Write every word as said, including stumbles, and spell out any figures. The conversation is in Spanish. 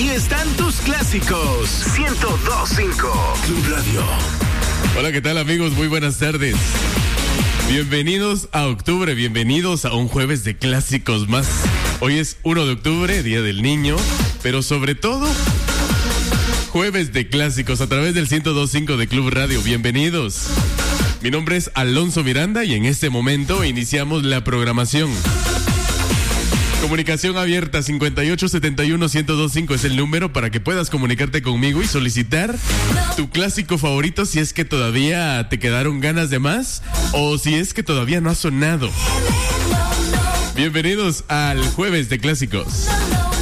Aquí están tus clásicos. ciento dos punto cinco Club Radio. Hola, ¿qué tal, amigos? Muy buenas tardes. Bienvenidos a octubre, bienvenidos a un jueves de clásicos más. Hoy es primero de octubre, Día del Niño, pero sobre todo, jueves de clásicos a través del ciento dos punto cinco de Club Radio. Bienvenidos. Mi nombre es Alonso Miranda y en este momento iniciamos la programación. Comunicación abierta, cincuenta y ocho setenta y uno ciento dos punto cinco es el número para que puedas comunicarte conmigo y solicitar tu clásico favorito si es que todavía te quedaron ganas de más o si es que todavía no ha sonado. Bienvenidos al jueves de clásicos.